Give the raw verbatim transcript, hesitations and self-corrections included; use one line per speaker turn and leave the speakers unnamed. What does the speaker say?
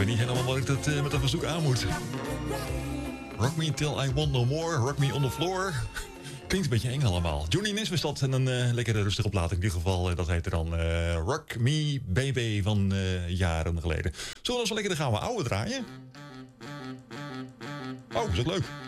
weet niet helemaal wat ik dat, uh, met dat verzoek aan moet. Rock me till I want no more. Rock me on the floor. Klinkt een beetje eng allemaal. Johnny Nis was dat en een uh, lekkere rustige plaat. In ieder geval, uh, dat heette dan uh, Rock Me Baby van uh, jaren geleden. Zullen we nog zo lekker de gaan we oude draaien? Oh, is dat leuk.